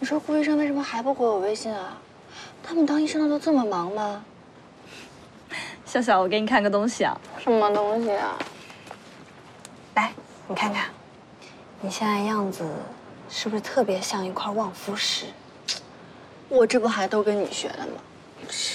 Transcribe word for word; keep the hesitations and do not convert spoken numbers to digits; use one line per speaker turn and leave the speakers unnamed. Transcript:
你说顾医生为什么还不回我微信啊？他们当医生的都这么忙吗？
笑笑，我给你看个东西啊。
什么东西啊？
来，你看看，你现在样子是不是特别像一块旺夫石？
我这不还都跟你学的吗？